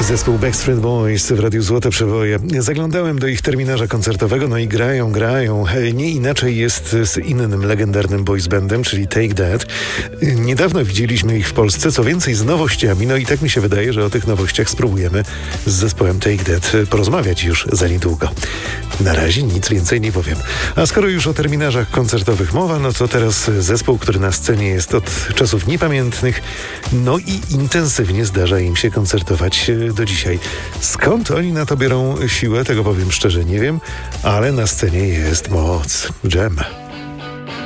Zespół Backstreet Boys w Radiu Złote Przeboje. Zaglądałem do ich terminarza koncertowego, no i grają. Nie inaczej jest z innym legendarnym boys bandem, czyli Take That. Niedawno widzieliśmy ich w Polsce, co więcej z nowościami, no i tak mi się wydaje, że o tych nowościach spróbujemy z zespołem Take That porozmawiać już za niedługo. Na razie nic więcej nie powiem. A skoro już o terminarzach koncertowych mowa, no to teraz zespół, który na scenie jest od czasów niepamiętnych, no i intensywnie zdarza im się koncertować do dzisiaj. Skąd oni na to biorą siłę, tego powiem szczerze nie wiem, ale na scenie jest moc. Jam.